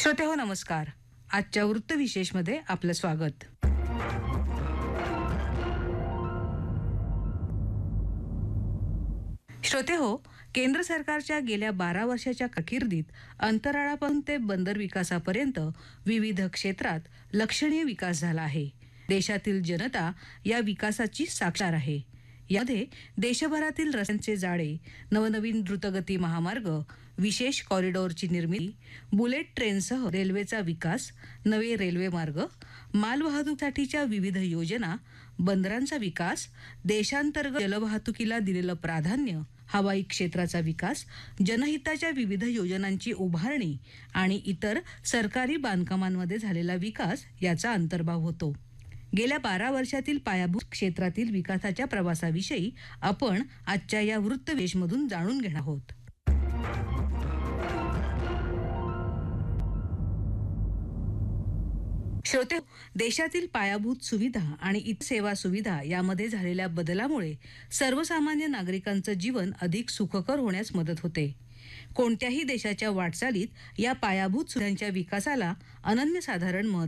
श्रोतेहो नमस्कार. आजच्या वृत्त विशेषमध्ये आपलं स्वागत. श्रोतेहो, केंद्र सरकारच्या गेल्या 12 वर्षाच्या कारकिर्दीत अंतराळापासून ते बंदर विकासापर्यंत विविध क्षेत्रात लक्षणीय विकास झाला आहे. देशातील जनता या विकासाची साक्षीदार आहे. यामध्ये देशभरातील रस्त्यांचे जाळे, नवनवीन द्रुतगती महामार्ग, विशेष कॉरिडॉरची निर्मिती, बुलेट ट्रेनसह रेल्वेचा विकास, नवे रेल्वे मार्ग, मालवाहतुकीसाठीच्या विविध योजना, बंदरांचा विकास, देशांतर्गत जलवाहतुकीला दिलेलं प्राधान्य, हवाई क्षेत्राचा विकास, जनहिताच्या विविध योजनांची उभारणी आणि इतर सरकारी बांधकामांमध्ये झालेला विकास याचा अंतर्भाव होतो. गेल्या 12 वर्षातील पायाभूत क्षेत्रातील विकासाच्या प्रवासाविषयी आपण आजच्या या वृत्तविशेषमधून जाणून घेणार आहोत. श्रोते, देशातील पायाभूत सुविधा आणि इतर सेवा सुविधा यामध्ये झालेल्या बदलामुळे सर्वसामान्य नागरिकांचं जीवन अधिक सुखकर होण्यास मदत होते. कोणत्याही देशाच्या वाटचालीत या पायाभूत सुविधांच्या विकासाला अनन्यसाधारण महत्त्व